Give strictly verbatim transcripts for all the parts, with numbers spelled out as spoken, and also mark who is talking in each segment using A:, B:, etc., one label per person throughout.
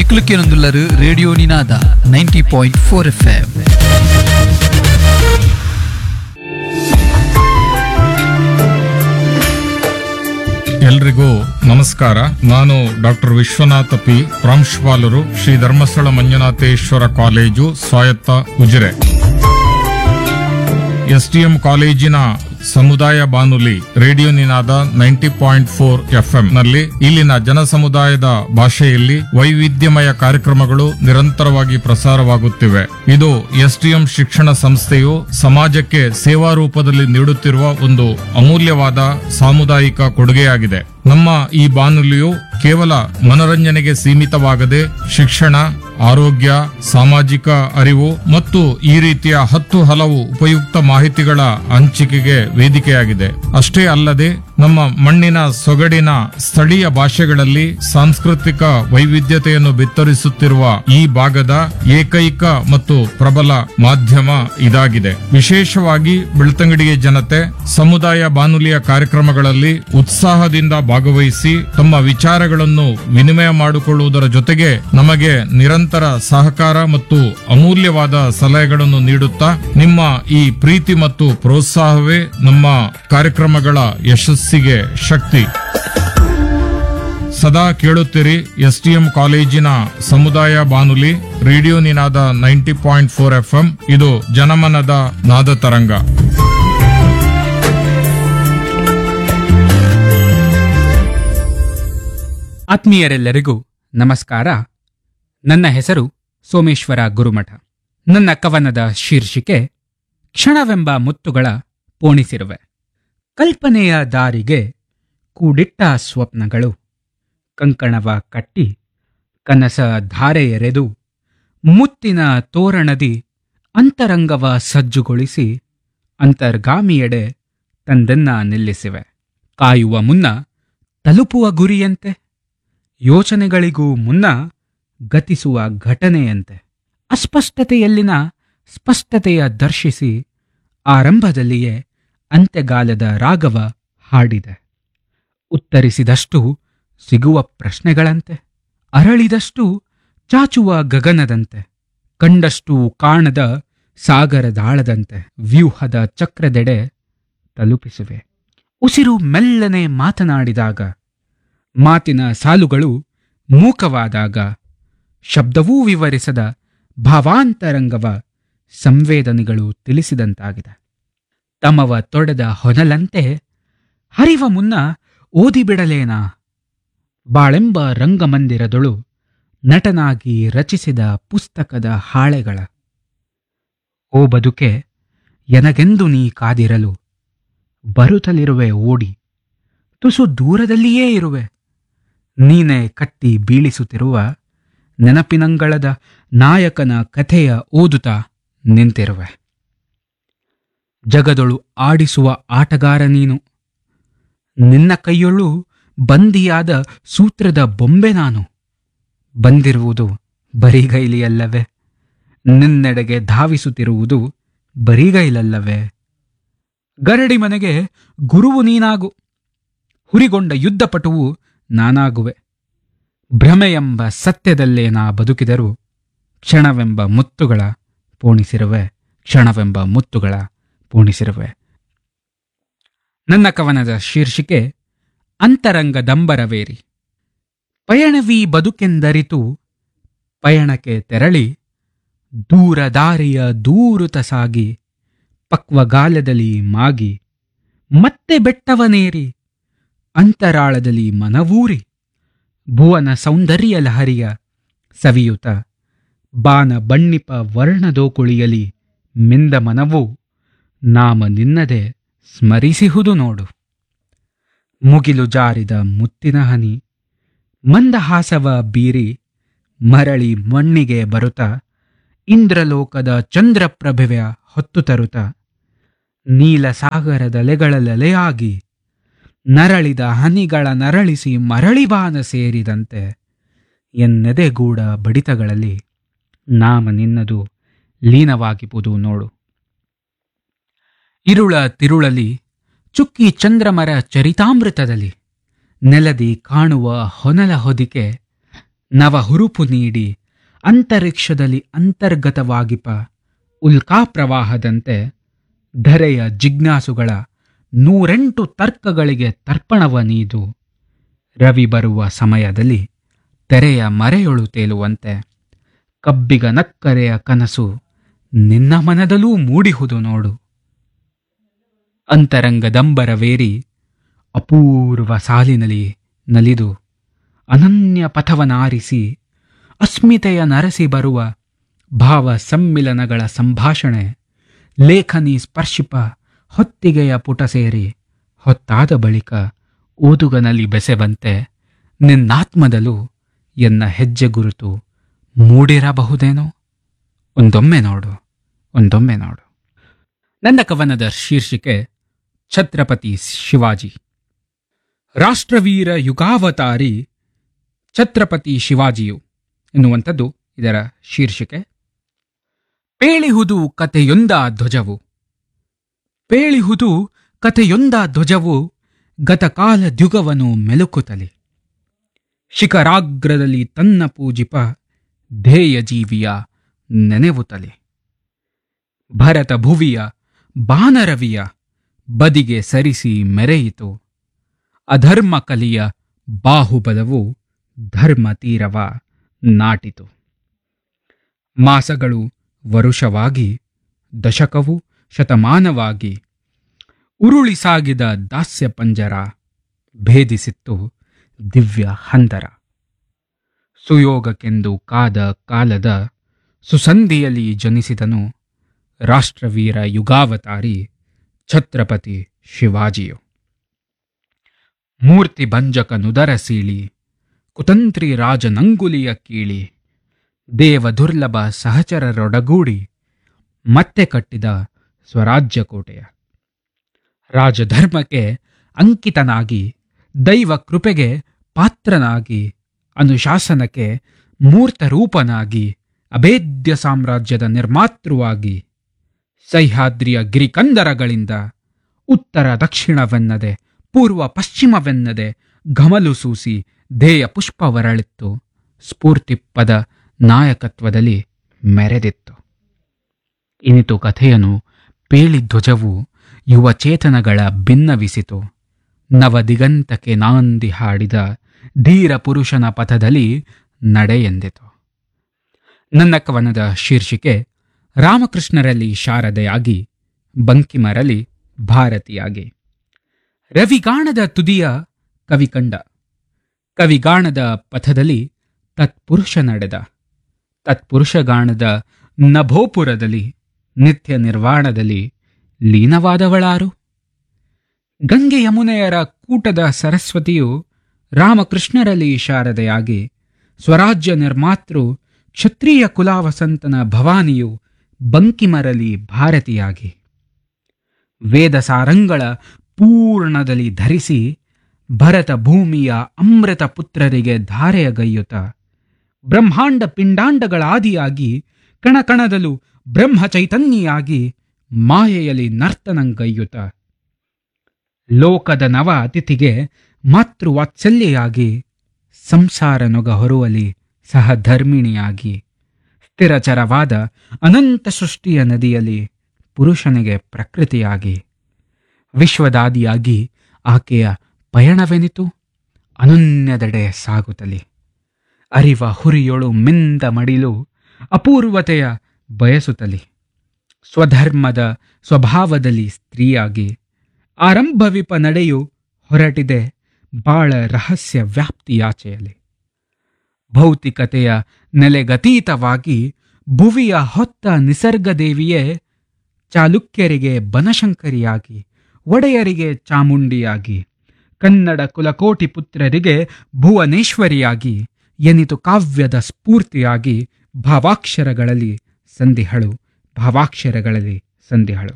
A: നിങ്ങൾ കേൾക്കുന്നുള്ളത് radio Ninada ninety point four F M.
B: ಎಲ್ರಿಗೂ ನಮಸ್ಕಾರ. ನಾನು ಡಾಕ್ಟರ್ ವಿಶ್ವನಾಥ ಪಿ, ಪ್ರಾಂಶುಪಾಲರು, ಶ್ರೀ ಧರ್ಮಸ್ಥಳ ಮಂಜುನಾಥೇಶ್ವರ ಕಾಲೇಜು, ಸ್ವಾಯತ್ತ ಉಜಿರೆ. ಎಸ್ಟಿಎಂ ಕಾಲೇಜಿನ ಸಮುದಾಯ ಬಾನುಲಿ ರೇಡಿಯೋ ನಿನಾದ ನೈಂಟಿ ಪಾಯಿಂಟ್ ಫೋರ್ ಎಫ್ಎಂ ನಲ್ಲಿ ಇಲ್ಲಿನ ಜನ ಸಮುದಾಯದ ಭಾಷೆಯಲ್ಲಿ ವೈವಿಧ್ಯಮಯ ಕಾರ್ಯಕ್ರಮಗಳು ನಿರಂತರವಾಗಿ ಪ್ರಸಾರವಾಗುತ್ತಿವೆ. ಇದು ಎಸ್ಟಿಎಂ ಶಿಕ್ಷಣ ಸಂಸ್ಥೆಯು ಸಮಾಜಕ್ಕೆ ಸೇವಾ ರೂಪದಲ್ಲಿ ನೀಡುತ್ತಿರುವ ಒಂದು ಅಮೂಲ್ಯವಾದ ಸಾಮುದಾಯಿಕ ಕೊಡುಗೆಯಾಗಿದೆ. ನಮ್ಮ ಈ ಬಾನುಲಿಯು ಕೇವಲ ಮನೋರಂಜನೆಗೆ ಸೀಮಿತವಾಗದೆ ಶಿಕ್ಷಣ, ಆರೋಗ್ಯ, ಸಾಮಾಜಿಕ ಅರಿವು ಮತ್ತು ಈ ರೀತಿಯ ಹತ್ತು ಹಲವು ಉಪಯುಕ್ತ ಮಾಹಿತಿಗಳ ಹಂಚಿಕೆಗೆ ವೇದಿಕೆಯಾಗಿದೆ. ಅಷ್ಟೇ ಅಲ್ಲದೆ ನಮ್ಮ ಮಣ್ಣಿನ ಸೊಗಡಿನ ಸ್ಥಳೀಯ ಭಾಷೆಗಳಲ್ಲಿ ಸಾಂಸ್ಕೃತಿಕ ವೈವಿಧ್ಯತೆಯನ್ನು ಬಿತ್ತರಿಸುತ್ತಿರುವ ಈ ಭಾಗದ ಏಕೈಕ ಮತ್ತು ಪ್ರಬಲ ಮಾಧ್ಯಮ ಇದಾಗಿದೆ. ವಿಶೇಷವಾಗಿ ಬೆಳ್ತಂಗಡಿಯ ಜನತೆ ಸಮುದಾಯ ಬಾನುಲಿಯ ಕಾರ್ಯಕ್ರಮಗಳಲ್ಲಿ ಉತ್ಸಾಹದಿಂದ ಭಾಗವಹಿಸಿ ತಮ್ಮ ವಿಚಾರಗಳನ್ನು ವಿನಿಮಯ ಮಾಡಿಕೊಳ್ಳುವುದರ ಜೊತೆಗೆ ನಮಗೆ ನಿರಂತರ ಸಹಕಾರ ಮತ್ತು ಅಮೂಲ್ಯವಾದ ಸಲಹೆಗಳನ್ನು ನೀಡುತ್ತಾ ನಿಮ್ಮ ಈ ಪ್ರೀತಿ ಮತ್ತು ಪ್ರೋತ್ಸಾಹವೇ ನಮ್ಮ ಕಾರ್ಯಕ್ರಮಗಳ ಯಶಸ್ಸಿಗೆ ಶಕ್ತಿ. ಸದಾ ಕೇಳುತ್ತೀರಿ ಎಸ್ಟಿಎಂ ಕಾಲೇಜಿನ ಸಮುದಾಯ ಬಾನುಲಿ ರೇಡಿಯೋ ನಿನಾದ ನೈಂಟಿ ಪಾಯಿಂಟ್ ಫೋರ್ ಎಫ್ಎಂ. ಇದು ಜನಮನದ ನಾದ ತರಂಗ.
C: ಆತ್ಮೀಯರೆಲ್ಲರಿಗೂ ನಮಸ್ಕಾರ. ನನ್ನ ಹೆಸರು ಸೋಮೇಶ್ವರ ಗುರುಮಠ. ನನ್ನ ಕವನದ ಶೀರ್ಷಿಕೆ ಕ್ಷಣವೆಂಬ ಮುತ್ತುಗಳ ಪೋಣಿಸಿರುವೆ. ಕಲ್ಪನೆಯ ದಾರಿಗೆ ಕೂಡಿಟ್ಟ ಸ್ವಪ್ನಗಳು ಕಂಕಣವ ಕಟ್ಟಿ ಕನಸ ಧಾರೆ ಎರೆದು ಮುತ್ತಿನ ತೋರಣದಿ ಅಂತರಂಗವ ಸಜ್ಜುಗೊಳಿಸಿ ಅಂತರ್ಗಾಮಿಯೆಡೆ ತಂದನ್ನ ನಿಲ್ಲಿಸಿವೆ. ಕಾಯುವ ಮುನ್ನ ತಲುಪುವ ಗುರಿಯಂತೆ, ಯೋಚನೆಗಳಿಗೂ ಮುನ್ನ ಗತಿಸುವ ಘಟನೆಯಂತೆ, ಅಸ್ಪಷ್ಟತೆಯಲ್ಲಿನ ಸ್ಪಷ್ಟತೆಯ ದರ್ಶಿಸಿ ಆರಂಭದಲ್ಲಿಯೇ ಅಂತ್ಯಗಾಲದ ರಾಗವ ಹಾಡಿದೆ. ಉತ್ತರಿಸಿದಷ್ಟು ಸಿಗುವ ಪ್ರಶ್ನೆಗಳಂತೆ, ಅರಳಿದಷ್ಟು ಚಾಚುವ ಗಗನದಂತೆ, ಕಂಡಷ್ಟು ಕಾಣದ ಸಾಗರದಾಳದಂತೆ ವ್ಯೂಹದ ಚಕ್ರದೆಡೆ ತಲುಪಿಸುವೆ. ಉಸಿರು ಮೆಲ್ಲನೆ ಮಾತನಾಡಿದಾಗ, ಮಾತಿನ ಸಾಲುಗಳು ಮೂಕವಾದಾಗ, ಶಬ್ದವೂ ವಿವರಿಸದ ಭಾವಾಂತರಂಗವ ಸಂವೇದನೆಗಳು ತಿಳಿಸಿದಂತಾಗಿದೆ. ತಮವ ತೊಡೆದ ಹೊನಲಂತೆ ಹರಿವ ಮುನ್ನ ಓದಿಬಿಡಲೇನಾ ಬಾಳೆಂಬ ರಂಗಮಂದಿರದೊಳು ನಟನಾಗಿ ರಚಿಸಿದ ಪುಸ್ತಕದ ಹಾಳೆಗಳ. ಓ ಬದುಕೆ, ಎನಗೆಂದು ನೀ ಕಾದಿರಲು ಬರುತ್ತಲಿರುವೆ ಓಡಿ, ತುಸು ದೂರದಲ್ಲಿಯೇ ಇರುವೆ. ನೀನೇ ಕಟ್ಟಿ ಬೀಳಿಸುತ್ತಿರುವ ನೆನಪಿನಂಗಳದ ನಾಯಕನ ಕಥೆಯ ಓದುತ್ತಾ ನಿಂತಿರುವೆ. ಜಗದೊಳು ಆಡಿಸುವ ಆಟಗಾರ ನೀನು, ನಿನ್ನ ಕೈಯೊಳು ಬಂದಿಯಾದ ಸೂತ್ರದ ಬೊಂಬೆ ನಾನು. ಬಂದಿರುವುದು ಬರಿಗೈಲಿಯಲ್ಲವೇ, ನಿನ್ನೆಡೆಗೆ ಧಾವಿಸುತ್ತಿರುವುದು ಬರಿಗೈಲಲ್ಲವೇ. ಗರಡಿ ಮನೆಗೆ ಗುರುವು ನೀನಾಗು, ಹುರಿಗೊಂಡ ಯುದ್ಧಪಟುವು ನಾನಾಗುವೆ. ಭ್ರಮೆಯೆಂಬ ಸತ್ಯದಲ್ಲೇ ನಾ ಬದುಕಿದರೂ ಕ್ಷಣವೆಂಬ ಮುತ್ತುಗಳ ಪೋಣಿಸಿರುವೆ, ಕ್ಷಣವೆಂಬ ಮುತ್ತುಗಳ ಪೋಣಿಸಿರುವೆ. ನನ್ನ ಕವನದ ಶೀರ್ಷಿಕೆ ಅಂತರಂಗ ದಂಬರವೇರಿ. ಪಯಣವೀ ಬದುಕೆಂದರಿತು ಪಯಣಕ್ಕೆ ತೆರಳಿ, ದೂರ ದಾರಿಯ ದೂರುತ ಸಾಗಿ ಪಕ್ವಗಾಲದಲ್ಲಿ ಮಾಗಿ, ಮತ್ತೆ ಬೆಟ್ಟವನೇರಿ ಅಂತರಾಳದಲ್ಲಿ ಮನವೂರಿ, ಭುವನ ಸೌಂದರ್ಯ ಲಹರಿಯ ಸವಿಯುತ ಬಾನ ಬಣ್ಣಿಪ ವರ್ಣದೋಕುಳಿಯಲಿ ಮಿಂದ ಮನವು ನಾಮ ನಿನ್ನದೆ ಸ್ಮರಿಸಿಹುದು ನೋಡು. ಮುಗಿಲು ಜಾರಿದ ಮುತ್ತಿನ ಹನಿ ಮಂದಹಾಸವ ಬೀರಿ ಮರಳಿ ಮಣ್ಣಿಗೆ ಬರುತ್ತ, ಇಂದ್ರಲೋಕದ ಚಂದ್ರಪ್ರಭೆಯ ಹೊತ್ತು ತರುತ್ತ, ನೀಲ ಸಾಗರದಲೆಗಳಲೆಯಾಗಿ ನರಳಿದ ಹನಿಗಳ ನರಳಿಸಿ ಮರಳಿಬಾನ ಸೇರಿದಂತೆ ಎನ್ನೆದೆಗೂಡ ಬಡಿತಗಳಲ್ಲಿ ನಾಮ ನಿನ್ನದು ಲೀನವಾಗಿಪುದು ನೋಡು. ಇರುಳ ತಿರುಳಲಿ ಚುಕ್ಕಿ ಚಂದ್ರಮರ ಚರಿತಾಮೃತದಲ್ಲಿ ನೆಲದಿ ಕಾಣುವ ಹೊನಲ ಹೊದಿಕೆ ನವ ಹುರುಪು ನೀಡಿ ಅಂತರಿಕ್ಷದಲ್ಲಿ ಅಂತರ್ಗತವಾಗಿಪ ಉಲ್ಕಾ ಪ್ರವಾಹದಂತೆ ಧರೆಯ ಜಿಜ್ಞಾಸುಗಳ ನೂರೆಂಟು ತರ್ಕಗಳಿಗೆ ತರ್ಪಣವ ನೀದು ರವಿ ಬರುವ ಸಮಯದಲ್ಲಿ ತೆರೆಯ ಮರೆಯೊಳು ತೇಲುವಂತೆ ಕಬ್ಬಿಗ ನಕ್ಕರೆಯ ಕನಸು ನಿನ್ನ ಮನದಲ್ಲೂ ಮೂಡಿಹುದು ನೋಡು. ಅಂತರಂಗದಂಬರವೇರಿ ಅಪೂರ್ವ ಸಾಲಿನಲ್ಲಿ ನಲಿದು ಅನನ್ಯ ಪಥವನಾರಿಸಿ ಅಸ್ಮಿತೆಯ ನರಸಿ ಬರುವ ಭಾವ ಸಮ್ಮಿಲನಗಳ ಸಂಭಾಷಣೆ ಲೇಖನಿ ಸ್ಪರ್ಶಿಪ ಹೊತ್ತಿಗೆಯ ಪುಟ ಸೇರಿ ಹೊತ್ತಾದ ಬಳಿಕ ಓದುಗನಲ್ಲಿ ಬೆಸೆವಂತೆ ನಿನ್ನಾತ್ಮದಲ್ಲೂ ಎನ್ನ ಹೆಜ್ಜೆ ಗುರುತು ಮೂಡಿರಬಹುದೇನೋ. ಒಂದೊಮ್ಮೆ ನೋಡು, ಒಂದೊಮ್ಮೆ ನೋಡು. ನನ್ನ ಕವನದ ಶೀರ್ಷಿಕೆ ಛತ್ರಪತಿ ಶಿವಾಜಿ. ರಾಷ್ಟ್ರವೀರ ಯುಗಾವತಾರಿ ಛತ್ರಪತಿ ಶಿವಾಜಿಯು ಎನ್ನುವಂಥದ್ದು ಇದರ ಶೀರ್ಷಿಕೆ. ಪೇಳಿಹುದು ಕಥೆಯೊಂದ ಧ್ವಜವು, ಪೇಳಿಹುದು ಕಥೆಯೊಂದ ಧ್ವಜವು ಗತಕಾಲ ದ್ಯುಗವನು ಮೆಲುಕುತಲಿ. ಶಿಖರಾಗ್ರದಲ್ಲಿ ತನ್ನ ಪೂಜಿಪ ಧ್ಯೇಯ ಜೀವಿಯ ನೆನೆವುತಲೆ. ಭರತ ಭುವಿಯ ಬಾನರವಿಯ ಬದಿಗೆ ಸರಿಸಿ ಮೆರೆಯಿತು. ಅಧರ್ಮ ಕಲಿಯ ಬಾಹುಬಲವು ಧರ್ಮ ತೀರವ ನಾಟಿತು. ಮಾಸಗಳು ವರುಷವಾಗಿ, ದಶಕವು ಶತಮಾನವಾಗಿ ಉರುಳಿ ಸಾಗಿದ ದಾಸ್ಯ ಪಂಜರ ಭೇದಿಸಿತ್ತು ದಿವ್ಯ ಹಂದರ. ಸುಯೋಗಕ್ಕೆಂದು ಕಾದ ಕಾಲದ ಸುಸಂಧಿಯಲ್ಲಿ ಜನಿಸಿದನು ರಾಷ್ಟ್ರವೀರ ಯುಗಾವತಾರಿ ಛತ್ರಪತಿ ಶಿವಾಜಿಯು. ಮೂರ್ತಿ ಭಂಜಕ ನುದರ ಸೀಳಿ ಕುತಂತ್ರಿ ರಾಜನಂಗುಲಿಯ ಕೀಳಿ ದೇವ ದುರ್ಲಭ ಸಹಚರರೊಡಗೂಡಿ ಮತ್ತೆ ಕಟ್ಟಿದ ಸ್ವರಾಜ್ಯ ಕೋಟೆಯ. ರಾಜಧರ್ಮಕ್ಕೆ ಅಂಕಿತನಾಗಿ, ದೈವ ಕೃಪೆಗೆ ಪಾತ್ರನಾಗಿ, ಅನುಶಾಸನಕ್ಕೆ ಮೂರ್ತರೂಪನಾಗಿ, ಅಭೇದ್ಯ ಸಾಮ್ರಾಜ್ಯದ ನಿರ್ಮಾತೃವಾಗಿ, ಸಹ್ಯಾದ್ರಿಯ ಗಿರಿಕಂದರಗಳಿಂದ ಉತ್ತರ ದಕ್ಷಿಣವೆನ್ನದೆ ಪೂರ್ವ ಪಶ್ಚಿಮವೆನ್ನದೆ ಘಮಲು ಸೂಸಿ ಧ್ಯೇಯ ಪುಷ್ಪವರಳಿತ್ತು. ಸ್ಫೂರ್ತಿಪದ ನಾಯಕತ್ವದಲ್ಲಿ ಮೆರೆದಿತ್ತು. ಇನಿತು ಕಥೆಯನು ಪೇಳಿಧ್ವಜವು ಯುವಚೇತನಗಳ ಭಿನ್ನವಿಸಿತು. ನವದಿಗಂತಕ್ಕೆ ನಾಂದಿ ಹಾಡಿದ ಧೀರ ಪುರುಷನ ಪಥದಲ್ಲಿ ನಡೆಯೆಂದಿತು. ನನ್ನ ಕವನದ ಶೀರ್ಷಿಕೆ ರಾಮಕೃಷ್ಣರಲ್ಲಿ ಶಾರದೆಯಾಗಿ, ಬಂಕಿಮರಲ್ಲಿ ಭಾರತಿಯಾಗಿ. ರವಿಗಾಣದ ತುದಿಯ ಕವಿಕಂಡ, ಕವಿಗಾಣದ ಪಥದಲ್ಲಿ ತತ್ಪುರುಷ ನಡೆದ, ತತ್ಪುರುಷಗಾಣದ ನಭೋಪುರದಲ್ಲಿ ನಿತ್ಯ ನಿರ್ವಾಣದಲ್ಲಿ ಲೀನವಾದವಳಾರು? ಗಂಗೆ ಯಮುನೆಯರ ಕೂಟದ ಸರಸ್ವತಿಯು ರಾಮಕೃಷ್ಣರಲ್ಲಿ ಶಾರದೆಯಾಗಿ, ಸ್ವರಾಜ್ಯ ನಿರ್ಮಾತೃ ಕ್ಷತ್ರಿಯ ಕುಲಾವಸಂತನ ಭವಾನಿಯು ಬಂಕಿಮರಲ್ಲಿ ಭಾರತಿಯಾಗಿ, ವೇದ ಸಾರಂಗಳ ಪೂರ್ಣದಲ್ಲಿ ಧರಿಸಿ ಭರತ ಭೂಮಿಯ ಅಮೃತ ಪುತ್ರರಿಗೆ ಧಾರೆಯಗೈಯುತ, ಬ್ರಹ್ಮಾಂಡ ಪಿಂಡಾಂಡಗಳಾದಿಯಾಗಿ ಕಣಕಣದಲ್ಲೂ ಬ್ರಹ್ಮ ಚೈತನ್ಯಿಯಾಗಿ ಮಾಯೆಯಲ್ಲಿ ನರ್ತನಂಗೈಯುತ, ಲೋಕದ ನವ ಅತಿಥಿಗೆ ಮಾತೃವಾತ್ಸಲ್ಯೆಯಾಗಿ ಸಂಸಾರ ನೊಗ ಹೊರುವಲಿ ಸಹಧರ್ಮಿಣಿಯಾಗಿ, ಸ್ಥಿರಚರವಾದ ಅನಂತ ಸೃಷ್ಟಿಯ ನದಿಯಲ್ಲಿ ಪುರುಷನಿಗೆ ಪ್ರಕೃತಿಯಾಗಿ, ವಿಶ್ವದಾದಿಯಾಗಿ ಆಕೆಯ ಪಯಣವೆನಿತು ಅನನ್ಯದೆಡೆ ಸಾಗುತ್ತಲಿ. ಅರಿವ ಹುರಿಯೊಳು ಮಿಂದ ಮಡಿಲು ಅಪೂರ್ವತೆಯ ಬಯಸುತ್ತಲಿ. ಸ್ವಧರ್ಮದ ಸ್ವಭಾವದಲ್ಲಿ ಸ್ತ್ರೀಯಾಗಿ ಆರಂಭವಿಪ ನಡೆಯು ಹೊರಟಿದೆ ಬಾಳ ರಹಸ್ಯ ವ್ಯಾಪ್ತಿಯಾಚೆಯಲ್ಲಿ. ಭೌತಿಕತೆಯ ನೆಲೆಗತೀತವಾಗಿ ಭುವಿಯ ಹೊತ್ತ ನಿಸರ್ಗದೇವಿಯೇ ಚಾಲುಕ್ಯರಿಗೆ ಬನಶಂಕರಿಯಾಗಿ, ಒಡೆಯರಿಗೆ ಚಾಮುಂಡಿಯಾಗಿ, ಕನ್ನಡ ಕುಲಕೋಟಿ ಪುತ್ರರಿಗೆ ಭುವನೇಶ್ವರಿಯಾಗಿ ಎನಿತು ಕಾವ್ಯದ ಸ್ಫೂರ್ತಿಯಾಗಿ ಭಾವಾಕ್ಷರಗಳಲ್ಲಿ ಸಂಧಿಹಳು, ಭಾವಾಕ್ಷರಗಳಲ್ಲಿ ಸಂಧಿಹಳು.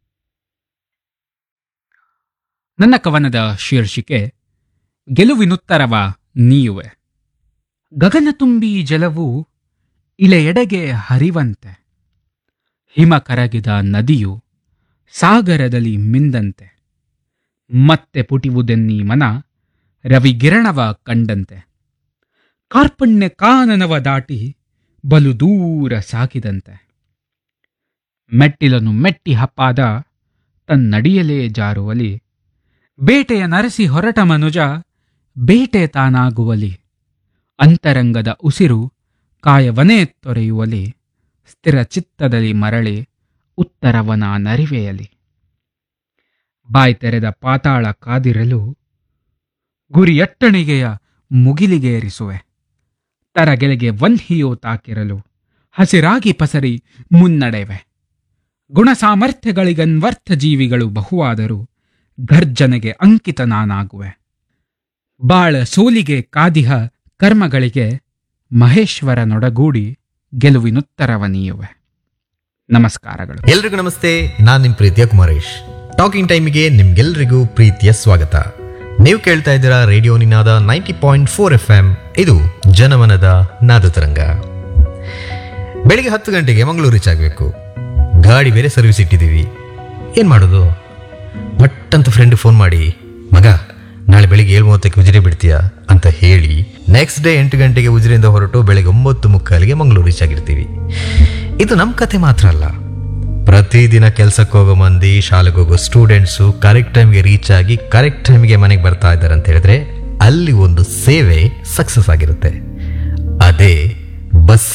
C: ನನ್ನ ಕವನದ ಶೀರ್ಷಿಕೆ ಗೆಲುವಿನುತ್ತರವ ನೀಯುವೆ. ಗಗನ ತುಂಬಿ ಜಲವು ಇಳೆಯೆಡೆಗೆ ಹರಿವಂತೆ, ಹಿಮ ಕರಗಿದ ನದಿಯು ಸಾಗರದಲ್ಲಿ ಮಿಂದಂತೆ, ಮತ್ತೆ ಪುಟಿವುದೆನ್ನೀ ಮನ ರವಿಗಿರಣವ ಕಂಡಂತೆ. ಕಾರ್ಪಣ್ಯ ಕಾನನವ ದಾಟಿ ಬಲು ದೂರ ಸಾಗಿದಂತೆ. ಮೆಟ್ಟಿಲನ್ನು ಮೆಟ್ಟಿ ಹಪ್ಪಾದ ತನ್ನಡಿಯಲೇ ಜಾರುವಲಿ, ಬೇಟೆಯ ನರಸಿ ಹೊರಟ ಮನುಜ ಬೇಟೆ ತಾನಾಗುವಲಿ, ಅಂತರಂಗದ ಉಸಿರು ಕಾಯವನೇ ತೊರೆಯುವಲಿ, ಸ್ಥಿರ ಚಿತ್ತದಲ್ಲಿ ಮರಳಿ ಉತ್ತರವನ ನರಿವೆಯಲಿ. ಬಾಯ್ ತೆರೆದ ಪಾತಾಳ ಕಾದಿರಲು ಗುರಿಯಟ್ಟಣಿಗೆಯ ಮುಗಿಲಿಗೇರಿಸುವೆ, ತರಗೆಲೆಗೆ ವನ್ಹಿಯೋ ತಾಕಿರಲು ಹಸಿರಾಗಿ ಪಸರಿ ಮುನ್ನಡೆವೆ. ಗುಣ ಸಾಮರ್ಥ್ಯಗಳಿಗನ್ವರ್ಥ ಜೀವಿಗಳು ಬಹುವಾದರೂ ಗರ್ಜನೆಗೆ ಅಂಕಿತ ನಾನಾಗುವೆ. ಬಾಳ ಸೋಲಿಗೆ ಕಾದಿಹ ಕರ್ಮಗಳಿಗೆ ಮಹೇಶ್ವರನೊಡಗೂಡಿ ಗೆಲುವಿನುತ್ತರವ ನೀಯುವೆ. ನಮಸ್ಕಾರಗಳು.
D: ಎಲ್ರಿಗೂ ನಮಸ್ತೆ, ನಾನು ನಿಮ್ಮ ಪ್ರೀತಿಯ ಕುಮಾರೇಶ್. ಟಾಕಿಂಗ್ ಟೈಮಿಗೆ ನಿಮ್ಗೆಲ್ರಿಗೂ ಪ್ರೀತಿಯ ಸ್ವಾಗತ. ನೀವು ಕೇಳ್ತಾ ಇದ್ದೀರಾ ರೇಡಿಯೋ ನಿನಾದ ninety point four F M. ಇದು ಜನಮನದ ನಾದ ತರಂಗ. ಬೆಳಿಗ್ಗೆ ಹತ್ತು ಗಂಟೆಗೆ ಮಂಗಳೂರು ರೀಚ್ ಆಗಬೇಕು. ಗಾಡಿ ಬೇರೆ ಸರ್ವಿಸ್ ಇಟ್ಟಿದ್ದೀವಿ. ಏನು ಮಾಡೋದು? ಬಟ್ ಅಂತ ಫ್ರೆಂಡ್ ಫೋನ್ ಮಾಡಿ, ಮಗ ನಾಳೆ ಬೆಳಿಗ್ಗೆ ಏಳು ಮೂವತ್ತಕ್ಕೆ ಉಜಿರೆ ಬಿಡ್ತೀಯಾ ಅಂತ ಹೇಳಿ ನೆಕ್ಸ್ಟ್ ಡೇ ಎಂಟು ಗಂಟೆಗೆ ಉಜಿರೆಯಿಂದ ಹೊರಟು ಬೆಳಗ್ಗೆ ಒಂಬತ್ತು ಮುಕ್ಕಾಲಿಗೆ ಮಂಗಳೂರು ರೀಚ್ ಆಗಿರ್ತೀವಿ. ಇದು ನಮ್ಮ ಕತೆ ಮಾತ್ರ ಅಲ್ಲ, ಪ್ರತಿದಿನ ಕೆಲಸಕ್ಕೆ ಹೋಗೋ ಮಂದಿ, ಶಾಲೆಗೆ ಹೋಗೋ ಸ್ಟೂಡೆಂಟ್ಸು ಕರೆಕ್ಟ್ ಟೈಮ್ಗೆ ರೀಚ್ ಆಗಿ ಕರೆಕ್ಟ್ ಟೈಮ್ಗೆ ಮನೆಗೆ ಬರ್ತಾ ಇದ್ದಾರೆ ಅಂತ ಹೇಳಿದ್ರೆ ಅಲ್ಲಿ ಒಂದು ಸೇವೆ ಸಕ್ಸಸ್ ಆಗಿರುತ್ತೆ. ಅದೇ ಬಸ್